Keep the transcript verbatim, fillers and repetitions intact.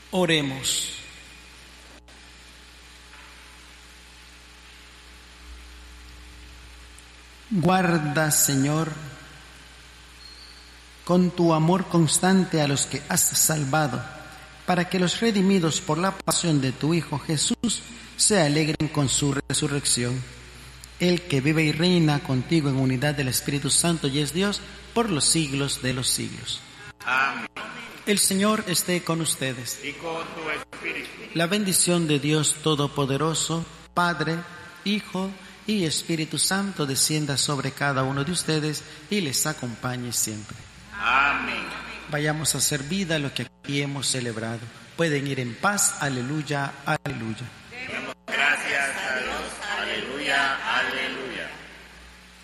Oremos. Guarda, Señor, con tu amor constante a los que has salvado, para que los redimidos por la pasión de tu Hijo Jesús se alegren con su resurrección. El que vive y reina contigo en unidad del Espíritu Santo y es Dios por los siglos de los siglos. Amén. El Señor esté con ustedes. Y con tu espíritu. La bendición de Dios Todopoderoso, Padre, Hijo y Espíritu Santo descienda sobre cada uno de ustedes y les acompañe siempre. Amén. Vayamos a hacer vida lo que aquí hemos celebrado. Pueden ir en paz. Aleluya, aleluya.